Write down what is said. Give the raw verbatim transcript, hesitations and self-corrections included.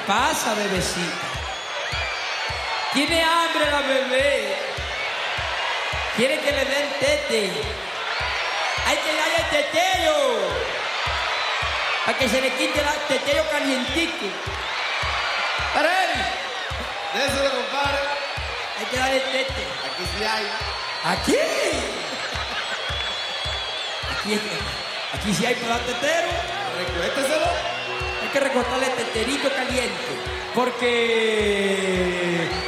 pasa, bebecita? ¿Tiene hambre la bebé? ¿Quiere que le den tete? Hay que darle el tetero. Para que se le quite el tetero calientico. Para él. Déselo, compadre. Hay que darle tete. Aquí sí hay. ¿Aquí? Aquí, aquí sí hay para dar tetero. Recuésteselo. Hay que recortarle teterito caliente. Porque